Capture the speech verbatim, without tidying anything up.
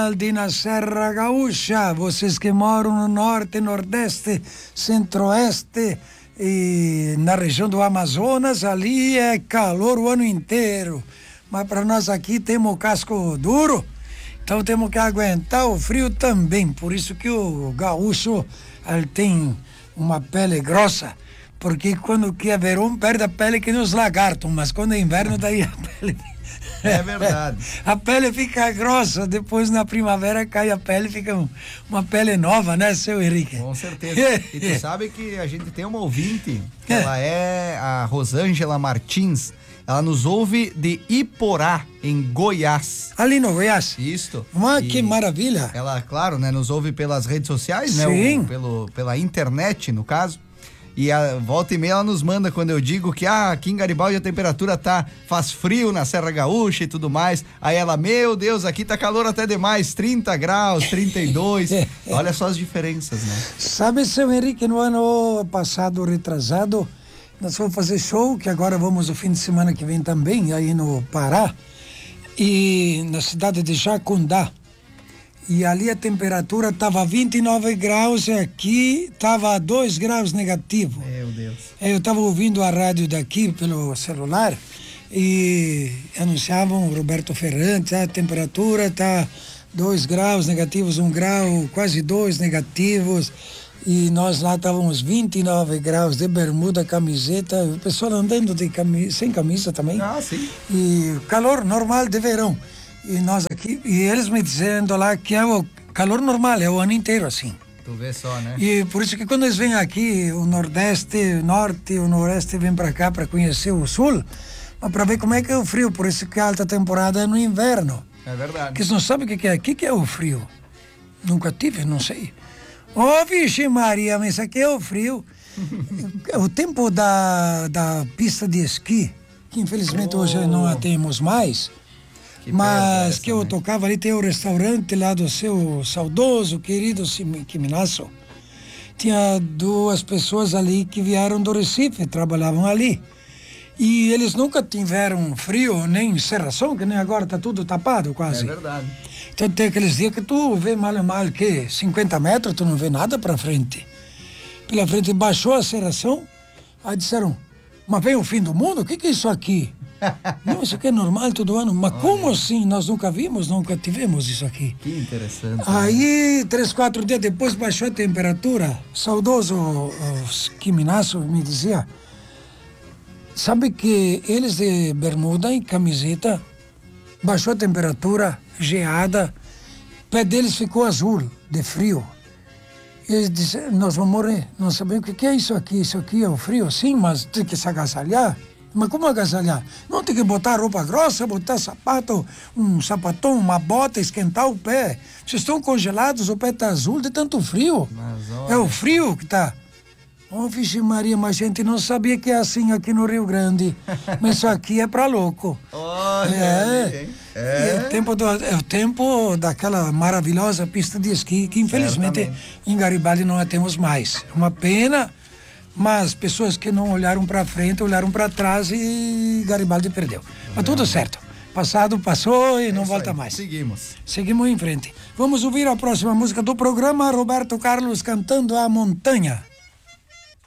Grimaldi na Serra Gaúcha. Vocês que moram no norte, nordeste, centro-oeste e na região do Amazonas, ali é calor o ano inteiro. Mas para nós aqui temos o casco duro, então temos que aguentar o frio também. Por isso que o gaúcho ele tem uma pele grossa, porque quando que é verão perde a pele que nos lagartos, mas quando é inverno daí a pele... É verdade. A pele fica grossa, depois na primavera cai a pele, fica um, uma pele nova, né, seu Henrique? Com certeza. E tu sabe que a gente tem uma ouvinte, que ela é a Rosângela Martins, ela nos ouve de Iporá, em Goiás. Ali no Goiás? Isso. Mas que maravilha. Ela, claro, né, nos ouve pelas redes sociais, né? Sim. O, pelo, pela internet, no caso. E a volta e meia ela nos manda quando eu digo que ah, aqui em Garibaldi a temperatura tá, faz frio na Serra Gaúcha e tudo mais. Aí ela, meu Deus, aqui tá calor até demais, trinta graus, trinta e dois. Olha só as diferenças, né? Sabe, seu Henrique, no ano passado, retrasado, nós fomos fazer show, que agora vamos o fim de semana que vem também, aí no Pará, e na cidade de Jacundá. E ali a temperatura estava vinte e nove graus e aqui estava dois graus negativo. Meu Deus. Eu estava ouvindo a rádio daqui pelo celular e anunciavam o Roberto Ferrante, a temperatura está dois graus negativos, um grau, quase dois negativos. E nós lá estávamos vinte e nove graus de bermuda, camiseta, o pessoal andando de camisa, sem camisa também. Ah, sim. E calor normal de verão. E nós aqui, e eles me dizendo lá que é o calor normal, é o ano inteiro assim. Tu vê só, né? E por isso que quando eles vêm aqui, o Nordeste, o Norte, o Noroeste vem para cá para conhecer o Sul, mas para ver como é que é o frio, por isso que a alta temporada é no inverno. É verdade. Porque eles não sabem o que é, o que é o frio. Nunca tive, não sei. Ô, oh, vixe Maria, mas isso aqui é o frio. O tempo da, da pista de esqui, que infelizmente oh. hoje não a temos mais, que mas essa, que eu né? tocava ali, tem o restaurante lá do seu saudoso, querido Quiminaço. Tinha duas pessoas ali que vieram do Recife, trabalhavam ali. E eles nunca tiveram frio, nem cerração, que nem agora tá tudo tapado quase. É verdade. Então tem aqueles dias que tu vê mal e mal que cinquenta metros, tu não vê nada pra frente. Pela frente baixou a cerração, aí disseram, mas vem o fim do mundo? O que que é isso aqui? Não, isso aqui é normal todo ano. Mas olha, como assim? Nós nunca vimos, nunca tivemos isso aqui. Que interessante. Aí, né? três, quatro dias depois baixou a temperatura. Saudoso Quiminaço me dizia, sabe que eles de bermuda e camiseta, baixou a temperatura, geada, o pé deles ficou azul, de frio. Eles disseram, nós vamos morrer, não sabemos o que é isso aqui, isso aqui é o frio, sim, mas tem que se agasalhar. Mas como agasalhar? Não tem que botar roupa grossa, botar sapato, um sapatão, uma bota, esquentar o pé. Vocês estão congelados, o pé está azul de tanto frio. É o frio que está. Oh, vixe Maria, mas a gente não sabia que é assim aqui no Rio Grande. Mas isso aqui é pra louco. Olha é, ali, é. É, o tempo do, é o tempo daquela maravilhosa pista de esqui que infelizmente certamente em Garibaldi não a temos mais. Uma pena, mas pessoas que não olharam para frente, olharam para trás e Garibaldi perdeu. Mas tudo certo. Passado passou e é não volta aí. mais. Seguimos. Seguimos em frente. Vamos ouvir a próxima música do programa, Roberto Carlos cantando A Montanha.